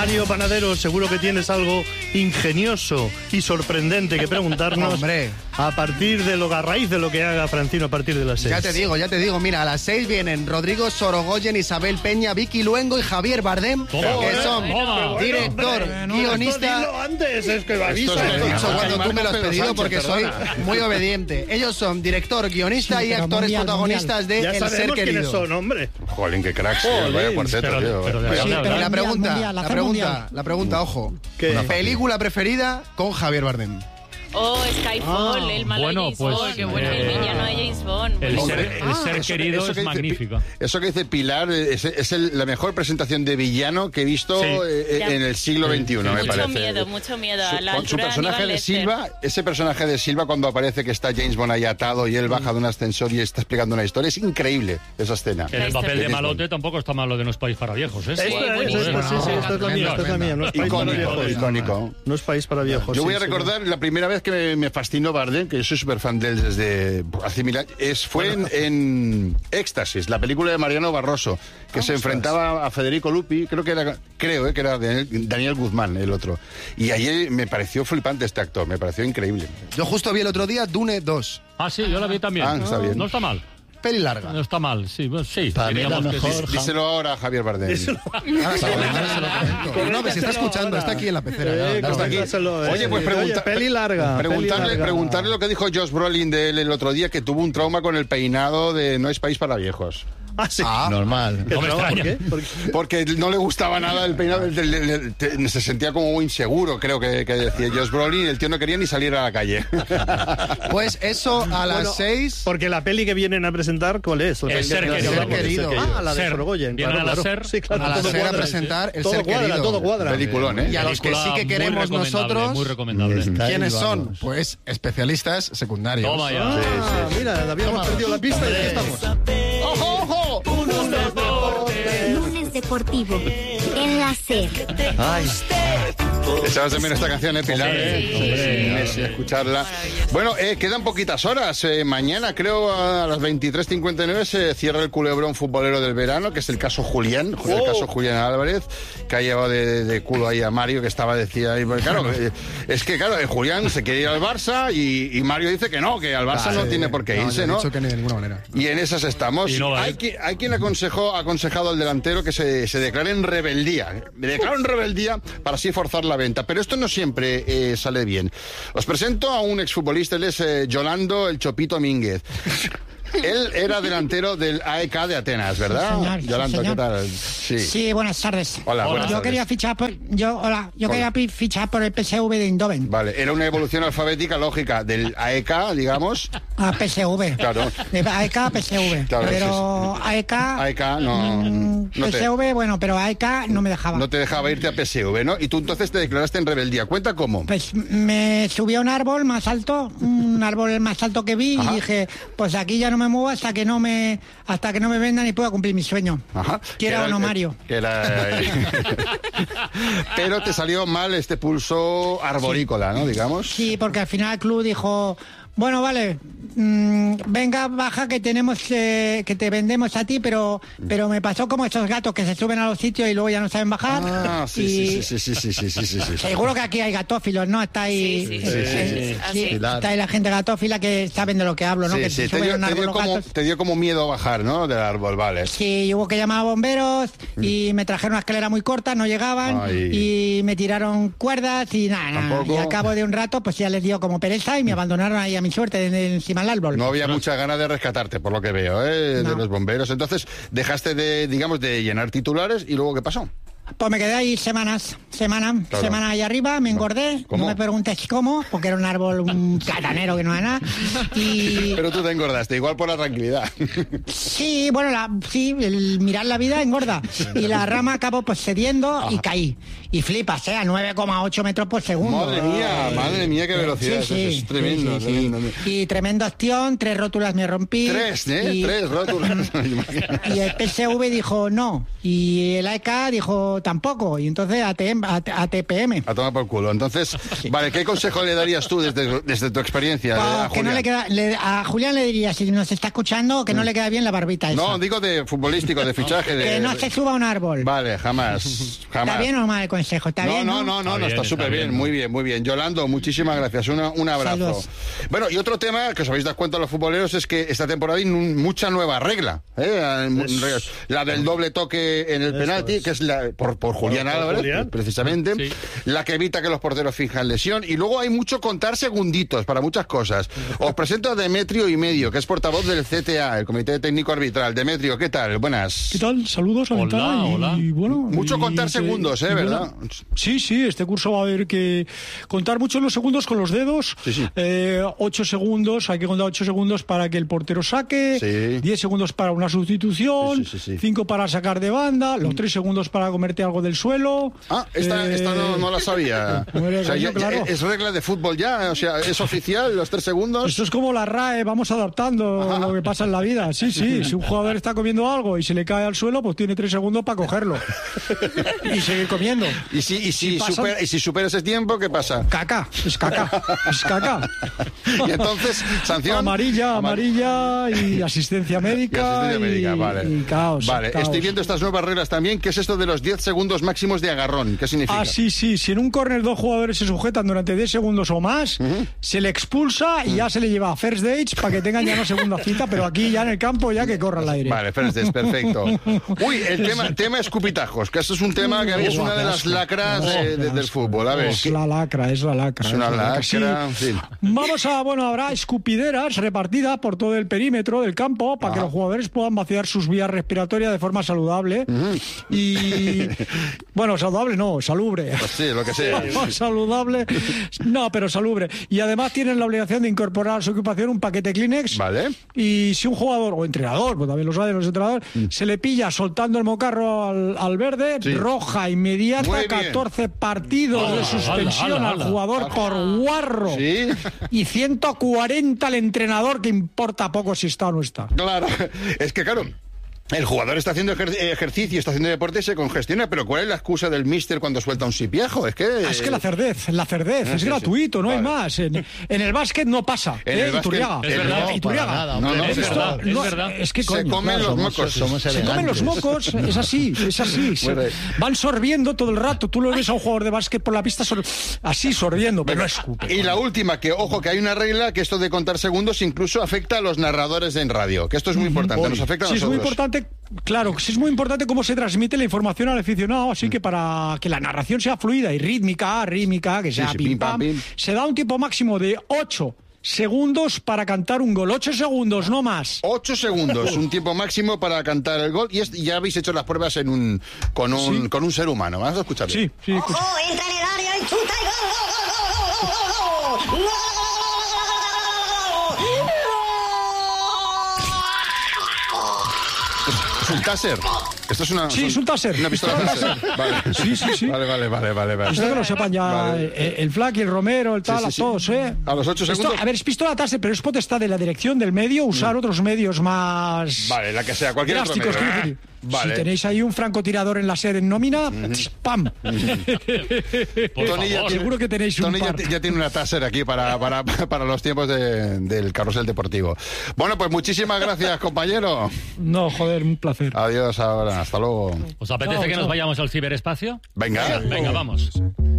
Mario Panadero, seguro que tienes algo ingenioso y sorprendente que preguntarnos. Hombre. A partir de a raíz de lo que haga Francino a partir de las 6. Ya te digo, mira, a las 6 vienen Rodrigo Sorogoyen, Isabel Peña, Vicky Luengo y Javier Bardem, que son director, guionista... Dilo antes, es que me avisas. Cuando tú me lo has pedido porque soy muy obediente. Ellos son director, guionista y actores protagonistas de ya El Ser Querido. Quiénes son, hombre. Jolín, qué cracks, vaya cuarteto, tío. La pregunta, ojo. Película preferida con Javier Bardem. Oh, Skyfall, el malo bueno, de James Bond. pues, Qué bueno, el villano de James Bond. El ser querido es magnífico. Eso que dice Pilar es la mejor presentación de villano que he visto en el siglo XXI, me parece. Mucho miedo. A la Su personaje de Silva, ese personaje de Silva cuando aparece que está James Bond ahí atado y él baja de un ascensor y está explicando una historia, es increíble esa escena. En el papel de malote tampoco está malo de No es País para Viejos, ¿eh? Esta es la mía. No es País para Viejos. Icónico. No es País para Viejos. Yo voy a recordar la primera vez que me fascinó Bardem, que yo soy súper fan de él desde hace 1000 años, fue en Éxtasis, la película de Mariano Barroso, que se enfrentaba a Federico Lupi, creo que era Daniel Guzmán, el otro. Y ayer me pareció flipante este actor, me pareció increíble. Yo justo vi el otro día Dune 2. Ah, sí, yo la vi también. Está bien. No está mal. Peli larga. No está mal, sí. Para mí la mejor. Díselo ahora a Javier Bardem. No, que se está escuchando, está aquí en la pecera. Está aquí. Oye, pues peli larga. Preguntarle lo que dijo Josh Brolin de él el otro día, que tuvo un trauma con el peinado de No es País para Viejos. Ah, sí. Normal. No me extraña. ¿Por qué? Porque no le gustaba nada el peinado, se sentía como muy inseguro, creo que decía Josh Brolin, el tío no quería ni salir a la calle. Pues eso a las 6... Porque la peli que vienen a presentar, ¿cuál es? El Ser Querido. Ah, la de Sorogoyen. Vienen a la SER. Sí, claro, a la SER a presentar El Ser Querido. Todo cuadra. Peliculón, ¿eh? Y a los que sí que queremos nosotros... Muy recomendable. ¿Quiénes son? Pues especialistas secundarios. Toma ya. Ah, mira, habíamos perdido la pista y aquí estamos. ¡Ojo, ojo! Lunes Deportivo en la SER. Echabas de menos esta canción, Pilar. Sí, escucharla. Bueno, quedan poquitas horas. Mañana, creo, a las 23:59 se cierra el culebrón futbolero del verano, que es el caso Julián, el caso Julián Álvarez, que ha llevado de culo ahí a Mario, que decía ahí, claro, es que claro, Julián se quiere ir al Barça y Mario dice que no, que al Barça no tiene por qué irse, ¿no? ¿no? Dicho que ni de ninguna manera. Y en esas estamos. Hay quien ha aconsejado al delantero que se declare en rebeldía. Me declaro en rebeldía para así forzar la venta. Pero esto no siempre sale bien. Os presento a un exfutbolista, él es Yolando el Chopito Mínguez. Él era delantero del AEK de Atenas, ¿verdad? Sí, señor, Yolanda, sí, señor. ¿qué tal? Sí, buenas tardes. Hola, buenas Yo tardes. quería fichar por el PSV de Eindhoven. Vale, era una evolución alfabética lógica del AEK, digamos. A PSV. Claro. De AEK a PSV. Claro, pero AEK... AEK no PSV, bueno, pero AEK no me dejaba. No te dejaba irte a PSV, ¿no? Y tú entonces te declaraste en rebeldía. Cuenta cómo. Pues me subí a un árbol más alto que vi. Ajá. Y dije, pues aquí ya no me muevo hasta que no me vendan y pueda cumplir mi sueño. Ajá. Quiera o no, Mario. Pero te salió mal este pulso arborícola, ¿no? Digamos. Sí, porque al final el club dijo, bueno, vale, venga, baja que tenemos que te vendemos a ti, pero me pasó como esos gatos que se suben a los sitios y luego ya no saben bajar. Ah, sí. Seguro que aquí hay gatófilos, ¿no? Está ahí, Sí. está ahí la gente gatófila que saben de lo que hablo, ¿no? Que se suben a un árbol los gatos. Te dio como miedo bajar, ¿no? Del árbol, vale. Sí, hubo que llamar a bomberos y me trajeron una escalera muy corta, no llegaban. Ay. Y me tiraron cuerdas y nada. Y al cabo de un rato pues ya les dio como pereza y me abandonaron ahí a mi suerte encima del árbol. No había mucha ganas de rescatarte, por lo que veo, de los bomberos. Entonces, dejaste de llenar titulares y luego, ¿qué pasó? Pues me quedé ahí semana ahí arriba, me engordé. ¿Cómo? No me preguntes cómo, porque era un árbol, un platanero que no era nada. Pero tú te engordaste, igual por la tranquilidad. Sí, bueno, el mirar la vida engorda. Y la rama acabó pues cediendo y caí. Y flipas, a 9,8 metros por segundo. Madre mía, qué velocidad. Sí. Es tremendo, tremendo. Y tremendo ostión, 3 rótulas me rompí. 3, 3 rótulas. Y el PSV dijo no. Y el AEK dijo pero tampoco. Y entonces ATPM. A tomar por culo. Entonces, vale, ¿qué consejo le darías tú desde tu experiencia a Que no Julián? a Julián le diría, si nos está escuchando, que no le queda bien la barbita esa. No, digo de futbolístico, de fichaje. Que no se suba a un árbol. Vale, jamás. ¿Está bien o mal el consejo? ¿Está bien? No, está súper bien, muy bien. Yolando, muchísimas gracias, un abrazo. Saludos. Bueno, y otro tema que os habéis dado cuenta los futboleros es que esta temporada hay mucha nueva regla, la del doble toque en el penalti, que es por Julián Álvarez, precisamente, sí. La que evita que los porteros finjan lesión, y luego hay mucho contar segunditos para muchas cosas. Os presento a Demetrio Imedio, que es portavoz del CTA, el Comité Técnico Arbitral. Demetrio, ¿qué tal? Buenas. ¿Qué tal? Saludos a la ventana. Hola. Y bueno, Mucho contar segundos, ¿verdad? Sí, este curso va a haber que contar mucho los segundos con los dedos. Sí. 8 segundos, hay que contar 8 segundos para que el portero saque, Sí. 10 segundos para una sustitución, Sí. 5 para sacar de banda, los 3 segundos para comerte algo del suelo. Esta no la sabía. Hombre, O sea, coño, claro. ¿es regla de fútbol ya? O sea, ¿es oficial los 3 segundos? Esto es como la RAE, vamos adaptando lo que pasa en la vida. Sí, si un jugador está comiendo algo y se le cae al suelo, pues tiene 3 segundos para cogerlo y seguir comiendo. ¿Y si supera ese tiempo, qué pasa? Es caca. Y entonces, sanción. Amarilla y asistencia médica. Vale. Y caos. Vale, caos. estoy viendo estas nuevas reglas también. ¿Qué es esto de los 10 segundos máximos de agarrón? ¿Qué significa? Sí. Si en un córner 2 jugadores se sujetan durante 10 segundos o más, se le expulsa y ya se le lleva a first dates para que tengan ya una segunda cita, pero aquí ya en el campo ya que corra el aire. Vale, first dates, perfecto. Uy, el tema escupitajos, que esto es un tema que es una de las lacras del fútbol. A ver, Es la lacra. es una lacra, Sí. en fin. Habrá escupideras repartidas por todo el perímetro del campo para que los jugadores puedan vaciar sus vías respiratorias de forma saludable. Y, bueno, saludable no, salubre. Pues sí, lo que sea. Saludable, no, pero salubre. Y además tienen la obligación de incorporar a su equipación un paquete Kleenex. Vale. Y si un jugador, o entrenador, pues también lo saben los entrenadores, se le pilla soltando el mocarro al verde, Sí. roja inmediata, Muy bien. 14 partidos de suspensión al jugador por guarro. Sí. Y 140 al entrenador, que importa poco si está o no está. Claro, es que claro, el jugador está haciendo ejercicio, está haciendo deporte y se congestiona, pero ¿cuál es la excusa del míster cuando suelta un sipiajo? Es que La cerdez es sí, gratuito, no hay vale. más. En el básquet no pasa. En el básquet- Iturriaga. es verdad. Iturriaga. No, es verdad, es verdad. Es que se coño, comen claro, los mocos. Somos se comen los elegantes. mocos, es así. Bueno. Van sorbiendo todo el rato. Tú lo ves a un jugador de básquet por la pista así sorbiendo, pero no escupe. Y la última, que ojo, que hay una regla que esto de contar segundos incluso afecta a los narradores en radio, que esto es muy importante, nos afecta a Sí, es nosotros. muy importante, claro, sí es muy importante cómo se transmite la información al aficionado, así que para que la narración sea fluida y rítmica, que sea sí, pim pim, pam, pam, pim. se da un tiempo máximo de 8 segundos para cantar un gol. 8 segundos, no más. 8 segundos, un tiempo máximo para cantar el gol, y ya habéis hecho las pruebas con un ser humano. Vamos a escucharlo. Sí, escucha. ¡Ojo! Entra en el área y chuta y gol, gol, gol, gol, gol, gol, gol, gol, gol. Es un taser. Esto es una... Sí, es un taser. Una pistola taser. Vale. Sí. Vale. Esto que lo sepan ya Vale. el Flack y el Romero, el tal, Sí. a todos, ¿eh? A los 8 Esto, segundos. a ver, es pistola taser, pero es potestad de la dirección del medio usar otros medios más... Vale, la que sea, cualquier otro drásticos, medio. quiero decir. Vale. Si tenéis ahí un francotirador en la sede en nómina, ¡pam! Por Tony favor. Seguro que tenéis un Tony par. ya tiene una taser aquí para los tiempos del carrusel deportivo. Bueno, pues muchísimas gracias, compañero. No, joder, un placer. Adiós ahora, hasta luego. ¿Os apetece que nos vayamos al ciberespacio? Venga. Venga, vamos.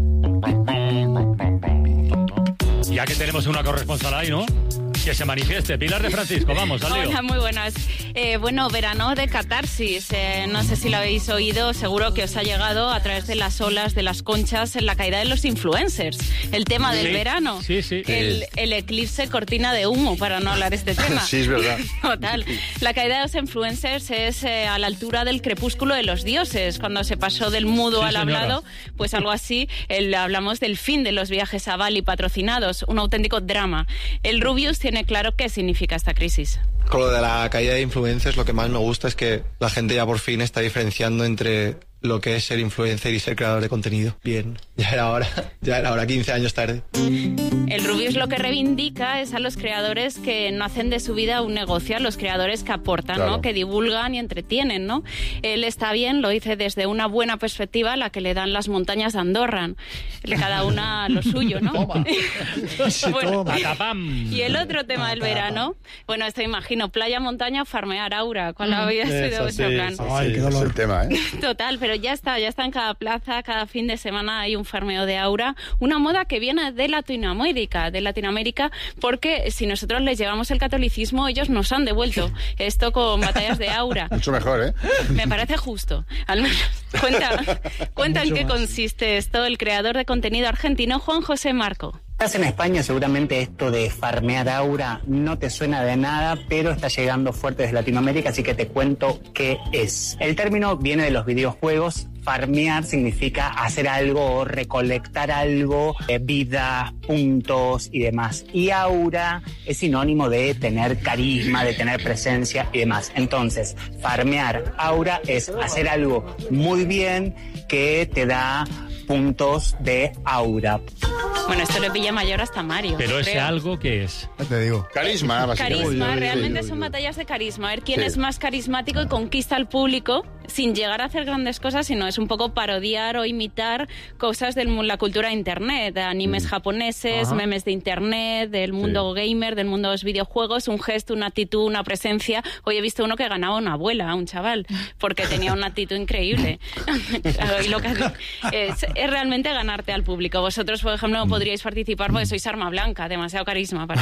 Ya que tenemos una corresponsal ahí, ¿no? Que se manifieste. Pilar de Francisco, vamos, al lío. Hola, muy buenas. Bueno, verano de catarsis. No sé si lo habéis oído, seguro que os ha llegado a través de las olas, de las conchas, en la caída de los influencers. El tema del verano. Sí. El eclipse cortina de humo, para no hablar de este tema. Sí, es verdad. Total. La caída de los influencers es a la altura del crepúsculo de los dioses, cuando se pasó del mudo Sí, al señora. hablado, pues algo así. Hablamos del fin de los viajes a Bali patrocinados, un auténtico drama. El Rubius tiene claro qué significa esta crisis. Con lo de la caída de influencers, lo que más me gusta es que la gente ya por fin está diferenciando entre lo que es ser influencer y ser creador de contenido. Bien, ya era hora, 15 años tarde. El Rubius lo que reivindica es a los creadores que no hacen de su vida un negocio, a los creadores que aportan, claro, ¿no? Que divulgan y entretienen, ¿no? Él está bien, lo dice desde una buena perspectiva, la que le dan las montañas de Andorra. Cada una lo suyo, ¿no? Toma. Bueno, Toma. y el otro tema del verano, bueno, esto imagino, playa, montaña, farmear, Aura. ¿Cuál había sido ese plan? Ay, qué dolor. Es el tema, ¿eh? Total, pero ya está en cada plaza, cada fin de semana hay un farmeo de Aura, una moda que viene de Latinoamérica, porque si nosotros les llevamos el catolicismo, ellos nos han devuelto esto con batallas de Aura. Mucho mejor, ¿eh? Me parece justo, al menos. Cuenta en qué consiste esto el creador de contenido argentino Juan José Marco. Estás en España, seguramente esto de farmear Aura no te suena de nada, pero está llegando fuerte desde Latinoamérica, así que te cuento qué es. El término viene de los videojuegos. Farmear significa hacer algo o recolectar algo, vida, puntos y demás. Y Aura es sinónimo de tener carisma, de tener presencia y demás. Entonces, farmear Aura es hacer algo muy bien que te da puntos de Aura. Bueno, esto le pilla mayor hasta Mario. Pero ese algo, ¿qué es? Te digo. Carisma, básicamente. Carisma, realmente son batallas de carisma. A ver quién es más carismático y conquista al público sin llegar a hacer grandes cosas, sino es un poco parodiar o imitar cosas de la cultura de Internet, de animes japoneses, memes de Internet, del mundo gamer, del mundo de los videojuegos, un gesto, una actitud, una presencia. Hoy he visto uno que ganaba una abuela, un chaval, porque tenía una actitud increíble. Y lo que es realmente ganarte al público. Vosotros, por ejemplo, no podríais participar porque sois arma blanca, demasiado carisma para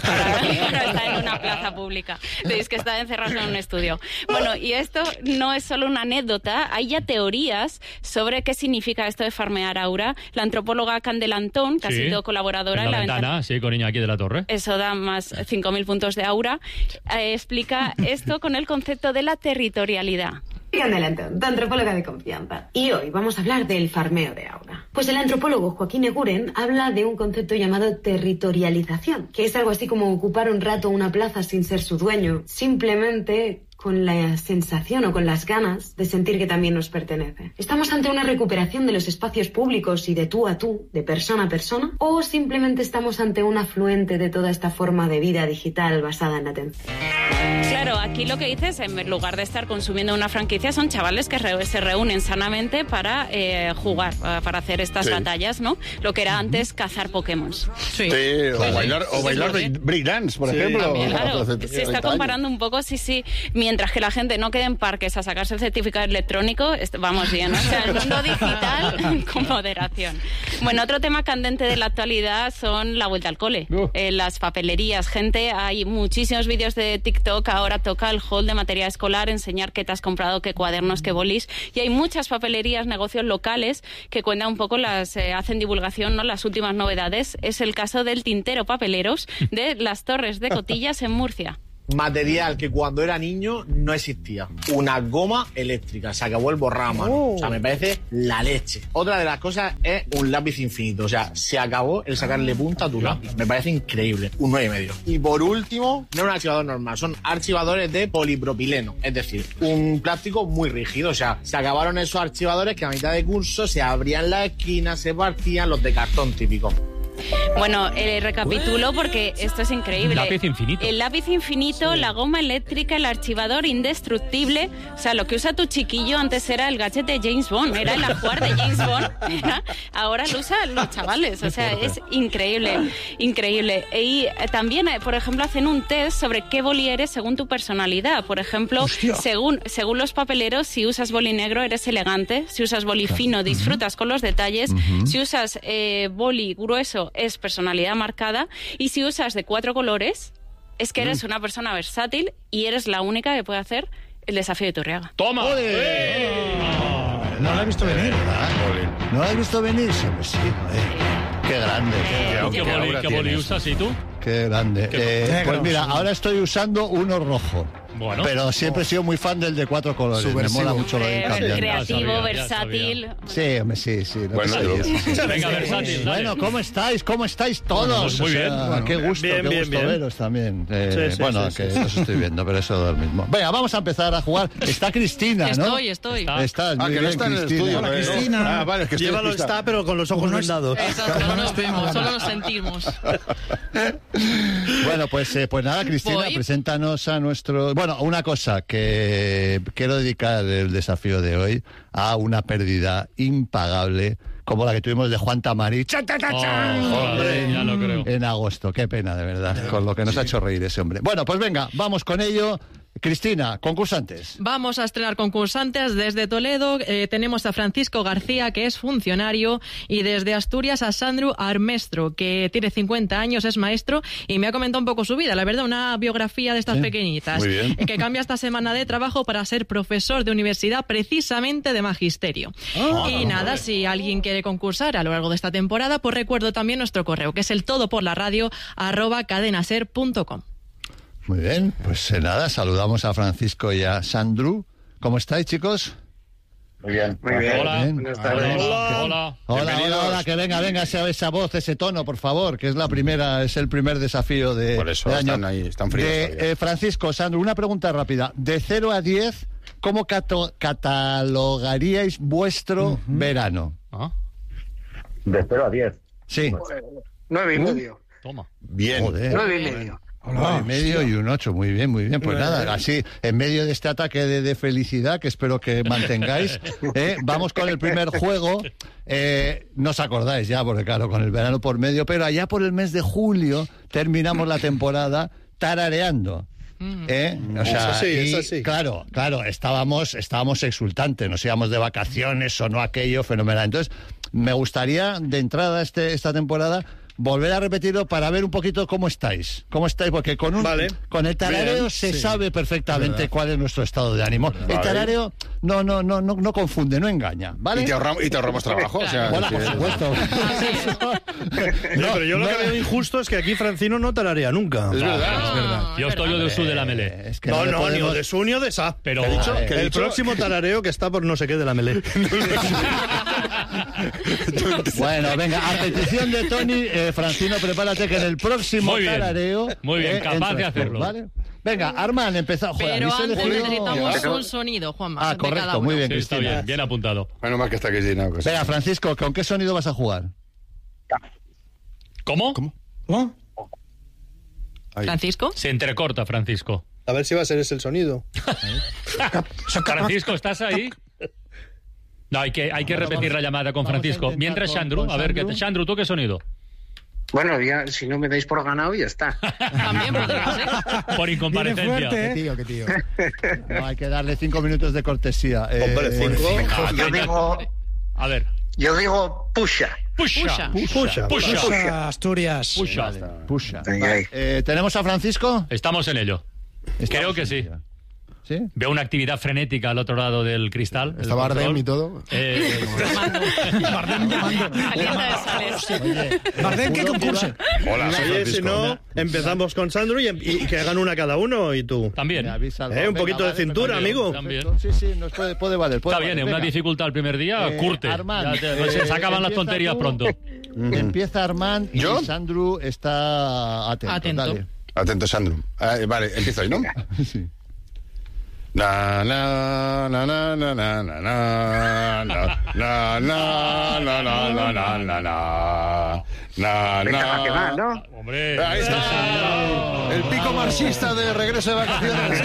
estar en una plaza pública. Tenéis que estar encerrados en un estudio. Bueno, y esto no es solo una anécdota, hay ya teorías sobre qué significa esto de farmear Aura. La antropóloga Candela Antón, que ha sido colaboradora en la ventana, sí, con Iñaki de la Torre. Eso da más 5.000 puntos de Aura. Explica esto con el concepto de la territorialidad. Candela Antón, tu antropóloga de confianza. Y hoy vamos a hablar del farmeo de Aura. Pues el antropólogo Joaquín Eguren habla de un concepto llamado territorialización, que es algo así como ocupar un rato una plaza sin ser su dueño, simplemente con la sensación o con las ganas de sentir que también nos pertenece. ¿Estamos ante una recuperación de los espacios públicos y de tú a tú, de persona a persona? ¿O simplemente estamos ante un afluente de toda esta forma de vida digital basada en la atención? Claro, aquí lo que dices, en lugar de estar consumiendo una franquicia, son chavales que se reúnen sanamente para jugar, para hacer estas batallas, ¿no? Lo que era antes cazar Pokémon. Sí, o bailar breakdance, por ejemplo. También, claro, se está comparando un poco, sí. Mientras que la gente no quede en parques a sacarse el certificado electrónico, vamos bien, ¿no? O sea, el mundo digital con moderación. Bueno, otro tema candente de la actualidad son la vuelta al cole. Las papelerías, gente, hay muchísimos vídeos de TikTok, ahora toca el hall de material escolar, enseñar qué te has comprado, qué cuadernos, qué bolis, y hay muchas papelerías, negocios locales que cuentan un poco, hacen divulgación, ¿no? Las últimas novedades. Es el caso del Tintero Papeleros de Las Torres de Cotillas en Murcia. Material que cuando era niño no existía. Una goma eléctrica. Se acabó el borrado a mano. O sea, me parece la leche. Otra de las cosas es un lápiz infinito. O sea, se acabó el sacarle punta a tu lápiz. Me parece increíble. Un 9,5. Y por último, no es un archivador normal. Son archivadores de polipropileno. Es decir, un plástico muy rígido. O sea, se acabaron esos archivadores que a mitad de curso se abrían las esquinas, se partían, los de cartón típico. Bueno, recapitulo porque esto es increíble. Lápiz infinito. El lápiz infinito, la goma eléctrica, el archivador indestructible. O sea, lo que usa tu chiquillo antes era el gadget de James Bond, era el ajuar de James Bond. Ahora lo usan los chavales. O sea, es increíble, increíble. Y también, por ejemplo, hacen un test sobre qué boli eres según tu personalidad. Por ejemplo, según los papeleros, si usas boli negro eres elegante, si usas boli fino disfrutas con los detalles, si usas boli grueso es personalidad marcada, y si usas de 4 colores es que eres una persona versátil y eres la única que puede hacer el desafío de Iturriaga. ¡Toma! No lo he visto venir, ¿verdad? ¿No lo has visto venir? Sí, Qué grande. ¿Qué boli usas y tú? Qué grande. Pues mira, ahora estoy usando uno rojo. Bueno. Pero siempre he sido muy fan del de 4 colores. Me mola mucho lo de cambiando. Creativo, versátil. Sí, hombre, sí. Bueno, venga, versátil. Bueno, ¿cómo estáis? ¿Cómo estáis todos? Muy bien. Qué gusto, Bien, qué bien, gusto bien. veros también. Sí, Bueno, sí, que sí. os estoy viendo, pero eso es lo mismo. Venga, vamos a empezar a jugar. Está Cristina, ¿no? Estoy. Estás muy que no bien, está en el Cristina. estudio. Hola, pero- Cristina. Ah, vale, es que estoy Llévalo despistado. está, pero con los ojos vendados. Exacto, no nos vemos, solo nos sentimos. Bueno, pues nada, Cristina, Voy. preséntanos a nuestro... Bueno, una cosa, que quiero dedicar el desafío de hoy a una pérdida impagable como la que tuvimos de Juan Tamari. ¡Cha, cha, cha, cha! Hombre, ya lo creo. En agosto. Qué pena, de verdad, con lo que nos ha hecho reír ese hombre. Bueno, pues venga, vamos con ello. Cristina, concursantes. Vamos a estrenar concursantes desde Toledo. Tenemos a Francisco García, que es funcionario, y desde Asturias a Sandro Armestro, que tiene 50 años, es maestro, y me ha comentado un poco su vida. La verdad, una biografía de estas pequeñitas. Muy bien. Que cambia esta semana de trabajo para ser profesor de universidad, precisamente de magisterio. Y nada, si alguien quiere concursar a lo largo de esta temporada, pues recuerdo también nuestro correo, que es el todoporlaradio@cadenaser.com. Muy bien, pues nada, saludamos a Francisco y a Sandro. ¿Cómo estáis, chicos? Muy bien. Hola. Bien. Buenas tardes. Hola. Hola, que venga esa voz, ese tono, por favor, que es el primer desafío de Por eso de año. están ahí, están fríos todavía. Francisco, Sandro, una pregunta rápida. De 0 a 10, ¿cómo catalogaríais vuestro verano? De 0 a 10. Sí. 9,5. Toma. Bien. Joder. 9,5. 9,5 y un 8, muy bien, muy bien. Pues nada, así, en medio de este ataque de felicidad, que espero que mantengáis, vamos con el primer juego. No os acordáis ya, porque claro, con el verano por medio, pero allá por el mes de julio terminamos la temporada tarareando. O sea, Eso sí. Claro, estábamos exultantes, nos íbamos de vacaciones, sonó aquello fenomenal. Entonces, me gustaría, de entrada esta temporada, volver a repetirlo para ver un poquito cómo estáis. Porque con el tarareo Bien, se sí. sabe perfectamente cuál es nuestro estado de ánimo. El tarareo no confunde, no engaña, ¿vale? Y te ahorramos trabajo. O sea, Bueno, por supuesto. Pero yo lo que veo injusto es que aquí Francino no tararea nunca. Es verdad. Yo estoy de su de la melé. Es que No, le ni podemos- o de su ni o de sa. Pero ¿Qué he dicho? ¿Qué he El dicho? próximo tarareo que está por no sé qué de la melé. Bueno, venga, a petición de Tony, Francino, prepárate que en el próximo Muy bien. tarareo... Muy bien, capaz entras de tú, hacerlo. ¿vale? Venga, Armand, empezó. Joder, Pero a mí se me antes ocurrió- necesitamos un sonido, Juanma. Ah, de cada correcto, uno. muy bien, Sí, está Cristina. bien apuntado. Menos mal que está Cristina. pues. Venga, Francisco, ¿con qué sonido vas a jugar? ¿Cómo? ¿No? ¿Francisco? Se entrecorta, Francisco. A ver si va a ser ese el sonido. Francisco, ¿estás ahí? No, hay que repetir la llamada con Francisco. Mientras, Sandro, a ver, Sandro, ¿tú qué sonido? Bueno, ya, si no me dais por ganado, ya está. También podría ser. Por incomparecencia. Qué tío. No, hay que darle 5 minutos de cortesía. Hombre, 5. A ver. Yo digo pusha. Pusha. Asturias. Pusha. Ay. ¿Tenemos a Francisco? Estamos en ello. Creo que sí. ¿Sí? Veo una actividad frenética al otro lado del cristal. Está Bardem y todo. Bardem llamando. Bardem que concurse. Hola, soy Oye, Francisco. si no, empezamos con Sandro y que hagan una cada uno y tú. También. Me avisa algo. Un Venga, poquito de vale, cintura, perfecto. amigo. También. Sí, nos puede valer. Está bien, una dificultad al primer día, curte. Armand, Se acaban las empieza tonterías tú. pronto. Empieza Armand y ¿Yo? Sandro está atento. Atento. Dale. Atento, Sandro. Vale, empiezo ahí, ¿no? Sí. Na na na na na na na na na na na na na na na na na Venga, na que va, ¿no? Hombre. Ahí está. El pico marxista de regreso de vacaciones.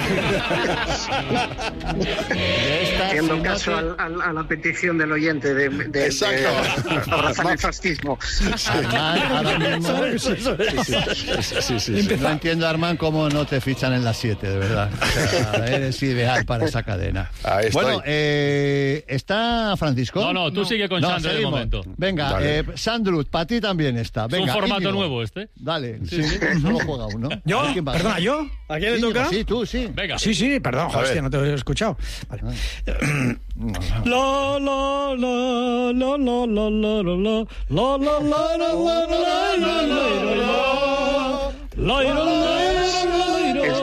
Haciendo caso a la petición del oyente de Exacto. abrazar el fascismo. Armand, ahora mismo... Sí. No entiendo, Armand, cómo no te fichan en las 7, de verdad. O sea, eres ideal para esa cadena. Ahí estoy. Bueno, ¿está Francisco? No, tú sigue con Sandro de seguimos. momento. Venga, Dale. Sandro, para ti también está. Venga, es un formato Íñigo. nuevo este. Dale, sí, solo juega uno. ¿Yo? A ver quién va. Perdona, ¿yo? ¿A quién le Íñigo, toca? Sí, tú, sí. Venga. Sí, perdón, ver. hostia, no te he escuchado. Vale.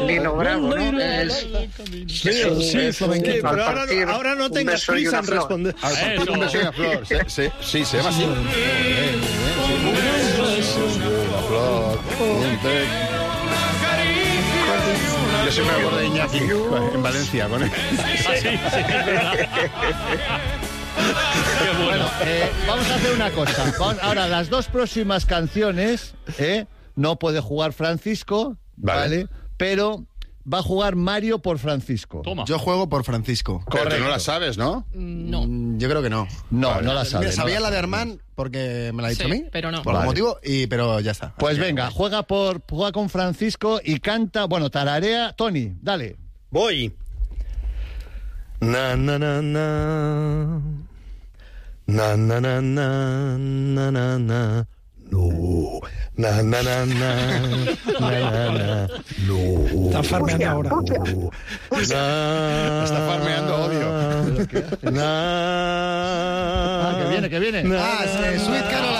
Lino Bravo, ¿no? Pero ahora no tengas prisa en responder. Al partido un beso y una flor. Sí, se llama así. Flor, yo siempre me acuerdo de Iñaki en Valencia con él. Bueno, vamos a hacer una cosa. Ahora, las dos próximas canciones no puede jugar Francisco, ¿vale? Pero va a jugar Mario por Francisco. Toma. Yo juego por Francisco. Correcto. Pero no la sabes, ¿no? No. Yo creo que no. No la sabes. Sabía la de Armand porque me la ha dicho a mí. Pero no. Por algún motivo, pero ya está. Pues venga, juega con Francisco y canta, tararea. Tony, dale. Voy. Na na na na. Na na na na na na na. No. Na na na na. Na na na. No. Está farmeando ahora. Está farmeando odio. Que viene. Sweet Caroline.